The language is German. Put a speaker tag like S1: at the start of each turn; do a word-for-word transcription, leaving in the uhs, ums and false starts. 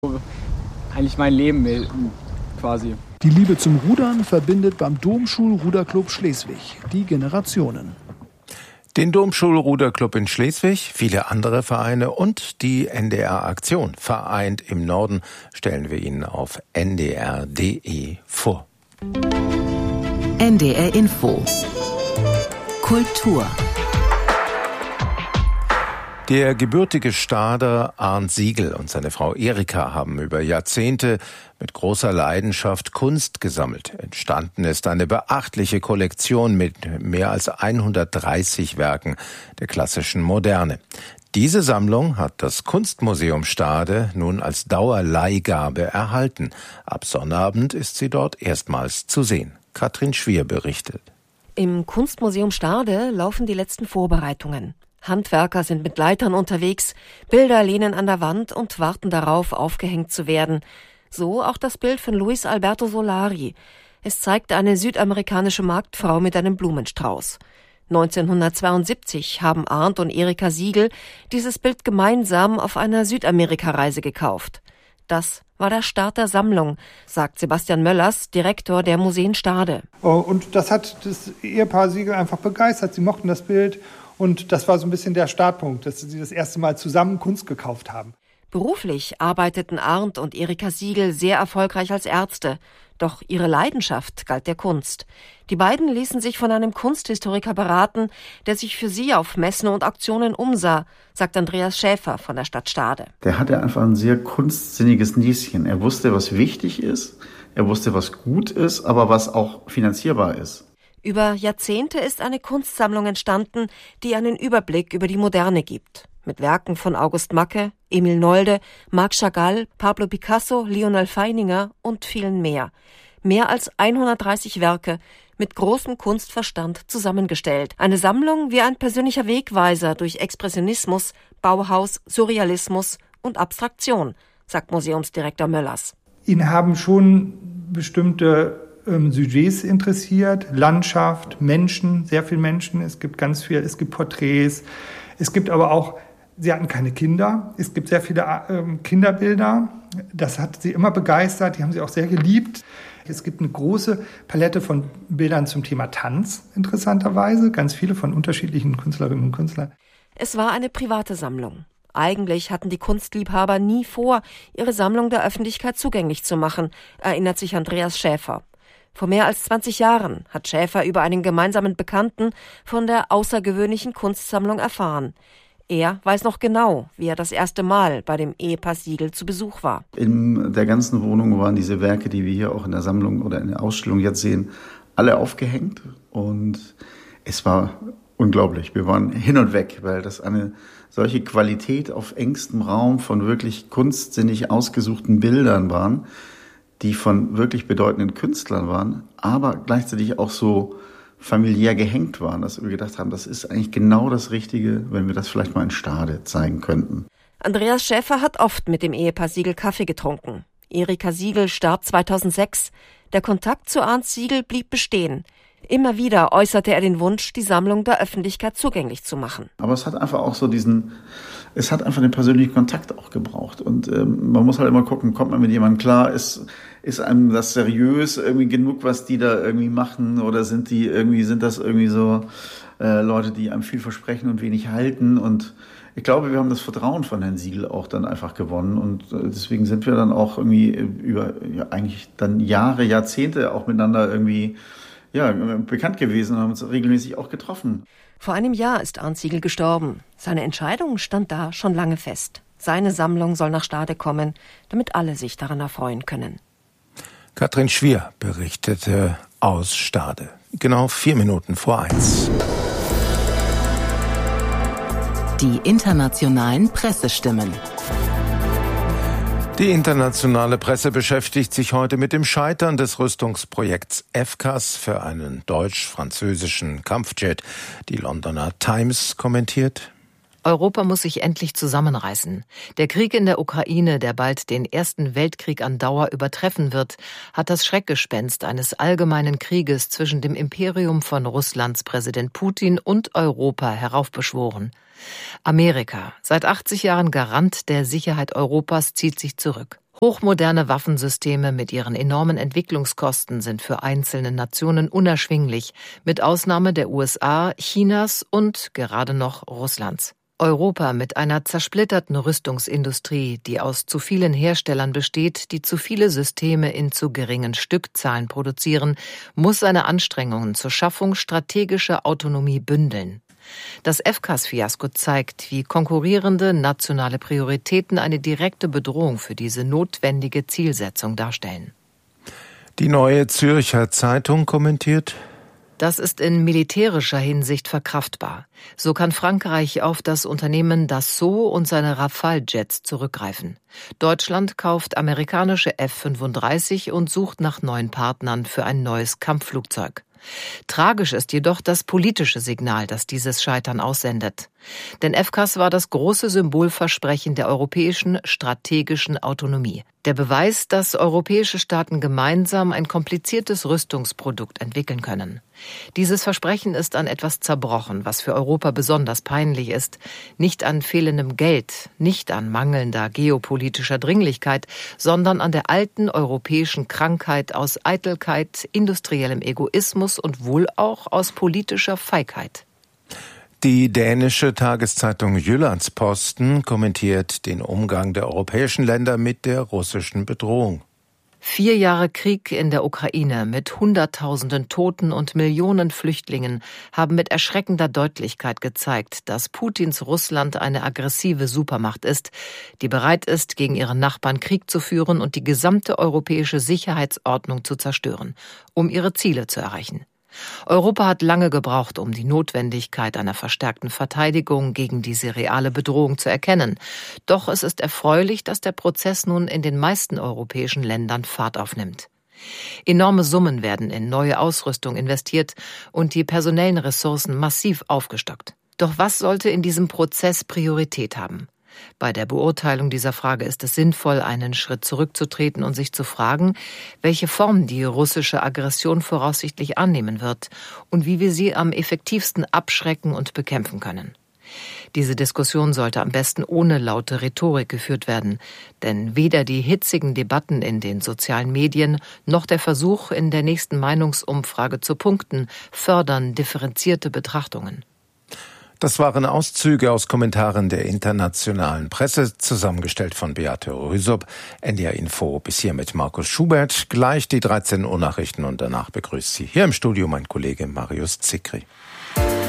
S1: Eigentlich mein Leben quasi.
S2: Die Liebe zum Rudern verbindet beim Domschul-Ruderclub Schleswig die Generationen.
S3: Den Domschul-Ruderclub in Schleswig, viele andere Vereine und die N D R-Aktion Vereint im Norden stellen wir Ihnen auf N D R punkt D E vor.
S4: N D R Info Kultur.
S3: Der gebürtige Stader Arndt Siegel und seine Frau Erika haben über Jahrzehnte mit großer Leidenschaft Kunst gesammelt. Entstanden ist eine beachtliche Kollektion mit mehr als hundertdreißig Werken der klassischen Moderne. Diese Sammlung hat das Kunstmuseum Stade nun als Dauerleihgabe erhalten. Ab Sonnabend ist sie dort erstmals zu sehen. Katrin Schwier berichtet.
S5: Im Kunstmuseum Stade laufen die letzten Vorbereitungen. Handwerker sind mit Leitern unterwegs, Bilder lehnen an der Wand und warten darauf, aufgehängt zu werden. So auch das Bild von Luis Alberto Solari. Es zeigt eine südamerikanische Marktfrau mit einem Blumenstrauß. neunzehnhundertzweiundsiebzig haben Arndt und Erika Siegel dieses Bild gemeinsam auf einer Südamerikareise gekauft. Das war der Start der Sammlung, sagt Sebastian Möllers, Direktor der Museen Stade.
S6: Oh, und das hat das Ehepaar Siegel einfach begeistert. Sie mochten das Bild. Und das war so ein bisschen der Startpunkt, dass sie das erste Mal zusammen Kunst gekauft haben.
S5: Beruflich arbeiteten Arndt und Erika Siegel sehr erfolgreich als Ärzte. Doch ihre Leidenschaft galt der Kunst. Die beiden ließen sich von einem Kunsthistoriker beraten, der sich für sie auf Messen und Auktionen umsah, sagt Andreas Schäfer von der Stadt Stade.
S7: Der hatte einfach ein sehr kunstsinniges Nieschen. Er wusste, was wichtig ist, er wusste, was gut ist, aber was auch finanzierbar ist.
S5: Über Jahrzehnte ist eine Kunstsammlung entstanden, die einen Überblick über die Moderne gibt. Mit Werken von August Macke, Emil Nolde, Marc Chagall, Pablo Picasso, Lionel Feininger und vielen mehr. Mehr als hundertdreißig Werke mit großem Kunstverstand zusammengestellt. Eine Sammlung wie ein persönlicher Wegweiser durch Expressionismus, Bauhaus, Surrealismus und Abstraktion, sagt Museumsdirektor Möllers.
S6: Ihn haben schon bestimmte ähm, Sujets interessiert, Landschaft, Menschen, sehr viele Menschen. Es gibt ganz viel, es gibt Porträts, es gibt aber auch, sie hatten keine Kinder, es gibt sehr viele ähm, Kinderbilder. Das hat sie immer begeistert, die haben sie auch sehr geliebt. Es gibt eine große Palette von Bildern zum Thema Tanz, interessanterweise, ganz viele von unterschiedlichen Künstlerinnen und Künstlern.
S5: Es war eine private Sammlung. Eigentlich hatten die Kunstliebhaber nie vor, ihre Sammlung der Öffentlichkeit zugänglich zu machen, erinnert sich Andreas Schäfer. Vor mehr als zwanzig Jahren hat Schäfer über einen gemeinsamen Bekannten von der außergewöhnlichen Kunstsammlung erfahren. Er weiß noch genau, wie er das erste Mal bei dem Ehepaar Siegel zu Besuch war.
S7: In der ganzen Wohnung waren diese Werke, die wir hier auch in der Sammlung oder in der Ausstellung jetzt sehen, alle aufgehängt. Und es war unglaublich. Wir waren hin und weg, weil das eine solche Qualität auf engstem Raum von wirklich kunstsinnig ausgesuchten Bildern waren, die von wirklich bedeutenden Künstlern waren, aber gleichzeitig auch so familiär gehängt waren, dass wir gedacht haben, das ist eigentlich genau das Richtige, wenn wir das vielleicht mal in Stade zeigen könnten.
S5: Andreas Schäfer hat oft mit dem Ehepaar Siegel Kaffee getrunken. Erika Siegel starb zweitausendsechs. Der Kontakt zu Arndt Siegel blieb bestehen. Immer wieder äußerte er den Wunsch, die Sammlung der Öffentlichkeit zugänglich zu machen.
S7: Aber es hat einfach auch so diesen, es hat einfach den persönlichen Kontakt auch gebraucht. Und ähm, man muss halt immer gucken, kommt man mit jemandem klar, ist, ist einem das seriös irgendwie genug, was die da irgendwie machen? Oder sind die irgendwie, sind das irgendwie so äh, Leute, die einem viel versprechen und wenig halten? Und ich glaube, wir haben das Vertrauen von Herrn Siegel auch dann einfach gewonnen. Und äh, deswegen sind wir dann auch irgendwie über ja, eigentlich dann Jahre, Jahrzehnte auch miteinander irgendwie ja, bekannt gewesen und haben uns regelmäßig auch getroffen.
S5: Vor einem Jahr ist Arndt Siegel gestorben. Seine Entscheidung stand da schon lange fest. Seine Sammlung soll nach Stade kommen, damit alle sich daran erfreuen können.
S3: Katrin Schwier berichtete aus Stade. Genau vier Minuten vor eins.
S4: Die internationalen Pressestimmen.
S3: Die internationale Presse beschäftigt sich heute mit dem Scheitern des Rüstungsprojekts F C A S für einen deutsch-französischen Kampfjet. Die Londoner Times kommentiert:
S8: Europa muss sich endlich zusammenreißen. Der Krieg in der Ukraine, der bald den Ersten Weltkrieg an Dauer übertreffen wird, hat das Schreckgespenst eines allgemeinen Krieges zwischen dem Imperium von Russlands Präsident Putin und Europa heraufbeschworen. Amerika, seit achtzig Jahren Garant der Sicherheit Europas, zieht sich zurück. Hochmoderne Waffensysteme mit ihren enormen Entwicklungskosten sind für einzelne Nationen unerschwinglich, mit Ausnahme der U S A, Chinas und gerade noch Russlands. Europa mit einer zersplitterten Rüstungsindustrie, die aus zu vielen Herstellern besteht, die zu viele Systeme in zu geringen Stückzahlen produzieren, muss seine Anstrengungen zur Schaffung strategischer Autonomie bündeln. Das F C A S-Fiasko zeigt, wie konkurrierende nationale Prioritäten eine direkte Bedrohung für diese notwendige Zielsetzung darstellen.
S3: Die Neue Zürcher Zeitung kommentiert:
S8: Das ist in militärischer Hinsicht verkraftbar. So kann Frankreich auf das Unternehmen Dassault und seine Rafale-Jets zurückgreifen. Deutschland kauft amerikanische F fünfunddreißig und sucht nach neuen Partnern für ein neues Kampfflugzeug. Tragisch ist jedoch das politische Signal, das dieses Scheitern aussendet. Denn F C A S war das große Symbolversprechen der europäischen strategischen Autonomie. Der Beweis, dass europäische Staaten gemeinsam ein kompliziertes Rüstungsprodukt entwickeln können. Dieses Versprechen ist an etwas zerbrochen, was für Europa besonders peinlich ist. Nicht an fehlendem Geld, nicht an mangelnder geopolitischer Dringlichkeit, sondern an der alten europäischen Krankheit aus Eitelkeit, industriellem Egoismus und wohl auch aus politischer Feigheit.
S3: Die dänische Tageszeitung Jyllands-Posten kommentiert den Umgang der europäischen Länder mit der russischen Bedrohung.
S8: Vier Jahre Krieg in der Ukraine mit Hunderttausenden Toten und Millionen Flüchtlingen haben mit erschreckender Deutlichkeit gezeigt, dass Putins Russland eine aggressive Supermacht ist, die bereit ist, gegen ihre Nachbarn Krieg zu führen und die gesamte europäische Sicherheitsordnung zu zerstören, um ihre Ziele zu erreichen. Europa hat lange gebraucht, um die Notwendigkeit einer verstärkten Verteidigung gegen diese reale Bedrohung zu erkennen. Doch es ist erfreulich, dass der Prozess nun in den meisten europäischen Ländern Fahrt aufnimmt. Enorme Summen werden in neue Ausrüstung investiert und die personellen Ressourcen massiv aufgestockt. Doch was sollte in diesem Prozess Priorität haben? Bei der Beurteilung dieser Frage ist es sinnvoll, einen Schritt zurückzutreten und sich zu fragen, welche Form die russische Aggression voraussichtlich annehmen wird und wie wir sie am effektivsten abschrecken und bekämpfen können. Diese Diskussion sollte am besten ohne laute Rhetorik geführt werden, denn weder die hitzigen Debatten in den sozialen Medien noch der Versuch, in der nächsten Meinungsumfrage zu punkten, fördern differenzierte Betrachtungen.
S3: Das waren Auszüge aus Kommentaren der internationalen Presse, zusammengestellt von Beate Rüsop. N D R Info bis hier mit Markus Schubert. Gleich die dreizehn Uhr Nachrichten und danach begrüßt Sie hier im Studio mein Kollege Marius Zikri.